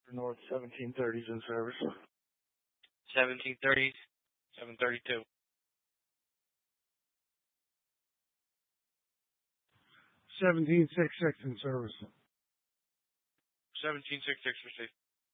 North 1730s in service. 1730s, 732. 1766 in service. 1766 received.